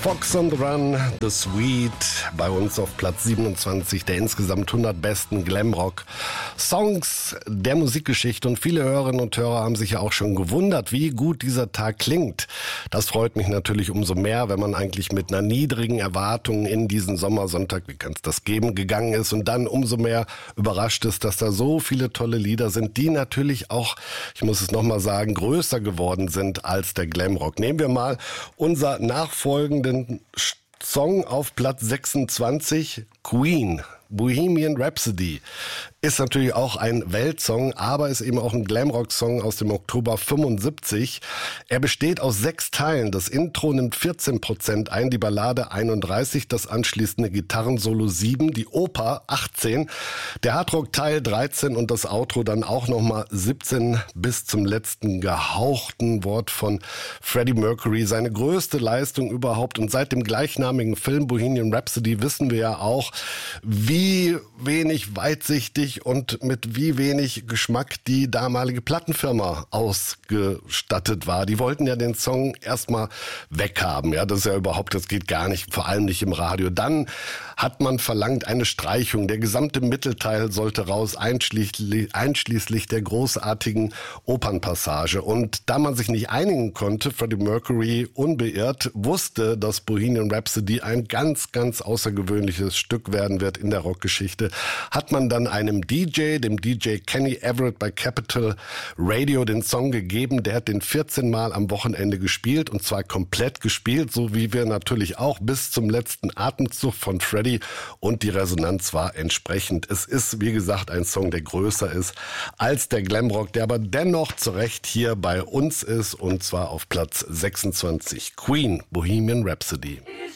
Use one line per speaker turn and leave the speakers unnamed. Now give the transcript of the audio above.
Fox on the Run, The Sweet, bei uns auf Platz 27 der insgesamt 100 besten Glamrock-Songs der Musikgeschichte. Und viele Hörerinnen und Hörer haben sich ja auch schon gewundert, wie gut dieser Tag klingt. Das freut mich natürlich umso mehr, wenn man eigentlich mit einer niedrigen Erwartung in diesen Sommersonntag, wie kann es das geben, gegangen ist und dann umso mehr überrascht ist, dass da so viele tolle Lieder sind, die natürlich auch, ich muss es nochmal sagen, größer geworden sind als der Glamrock. Nehmen wir mal unser nachfolgenden Song auf Platz 26, Queen, Bohemian Rhapsody. Ist natürlich auch ein Weltsong, aber ist eben auch ein Glamrock-Song aus dem Oktober 75. Er besteht aus 6 Teilen. Das Intro nimmt 14% ein, die Ballade 31%, das anschließende Gitarrensolo 7%, die Oper 18%, der Hardrock-Teil 13% und das Outro dann auch nochmal 17% bis zum letzten gehauchten Wort von Freddie Mercury. Seine größte Leistung überhaupt. Und seit dem gleichnamigen Film Bohemian Rhapsody wissen wir ja auch, wie wenig weitsichtig und mit wie wenig Geschmack die damalige Plattenfirma ausgestattet war. Die wollten ja den Song erstmal weghaben. Ja, das ist ja überhaupt, das geht gar nicht, vor allem nicht im Radio. Dann hat man verlangt eine Streichung. Der gesamte Mittelteil sollte raus, einschließlich der großartigen Opernpassage. Und da man sich nicht einigen konnte, Freddie Mercury unbeirrt wusste, dass Bohemian Rhapsody ein ganz, ganz außergewöhnliches Stück werden wird in der Rockgeschichte, hat man dann einem DJ, dem DJ Kenny Everett bei Capitol Radio, den Song gegeben. Der hat den 14 Mal am Wochenende gespielt und zwar komplett gespielt, so wie wir natürlich auch bis zum letzten Atemzug von Freddie, und die Resonanz war entsprechend. Es ist, wie gesagt, ein Song, der größer ist als der Glamrock, der aber dennoch zu Recht hier bei uns ist und zwar auf Platz 26. Queen, Bohemian Rhapsody.